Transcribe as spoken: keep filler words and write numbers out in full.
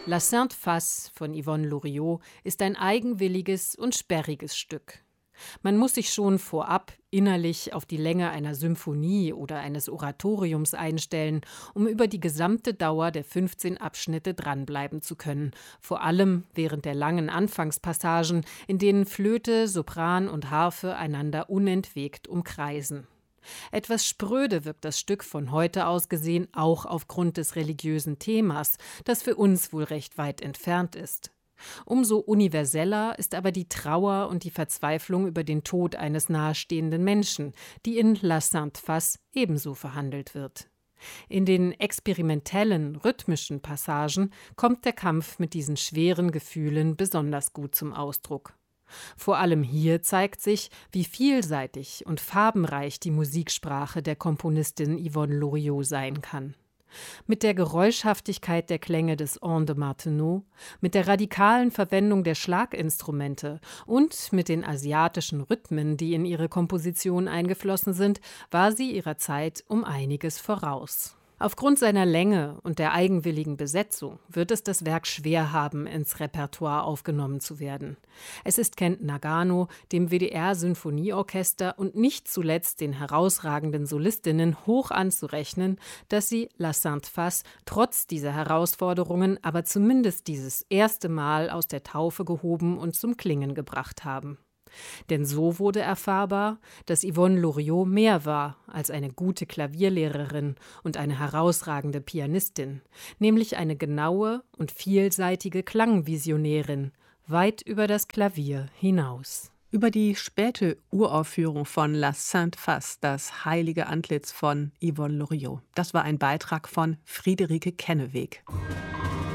La Sainte Face von Yvonne Loriot ist ein eigenwilliges und sperriges Stück. Man muss sich schon vorab innerlich auf die Länge einer Symphonie oder eines Oratoriums einstellen, um über die gesamte Dauer der fünfzehn Abschnitte dranbleiben zu können, vor allem während der langen Anfangspassagen, in denen Flöte, Sopran und Harfe einander unentwegt umkreisen. Etwas spröde wirkt das Stück von heute aus gesehen auch aufgrund des religiösen Themas, das für uns wohl recht weit entfernt ist. Umso universeller ist aber die Trauer und die Verzweiflung über den Tod eines nahestehenden Menschen, die in La Sainte Face ebenso verhandelt wird. In den experimentellen, rhythmischen Passagen kommt der Kampf mit diesen schweren Gefühlen besonders gut zum Ausdruck. Vor allem hier zeigt sich, wie vielseitig und farbenreich die Musiksprache der Komponistin Yvonne Loriot sein kann. Mit der Geräuschhaftigkeit der Klänge des On de Martenot, mit der radikalen Verwendung der Schlaginstrumente und mit den asiatischen Rhythmen, die in ihre Komposition eingeflossen sind, war sie ihrer Zeit um einiges voraus. Aufgrund seiner Länge und der eigenwilligen Besetzung wird es das Werk schwer haben, ins Repertoire aufgenommen zu werden. Es ist Kent Nagano, dem W D R-Sinfonieorchester und nicht zuletzt den herausragenden Solistinnen hoch anzurechnen, dass sie La Sainte Face trotz dieser Herausforderungen aber zumindest dieses erste Mal aus der Taufe gehoben und zum Klingen gebracht haben. Denn so wurde erfahrbar, dass Yvonne Loriot mehr war als eine gute Klavierlehrerin und eine herausragende Pianistin, nämlich eine genaue und vielseitige Klangvisionärin, weit über das Klavier hinaus. Über die späte Uraufführung von La Sainte Face, das heilige Antlitz von Yvonne Loriot. Das war ein Beitrag von Friederike Kenneweg.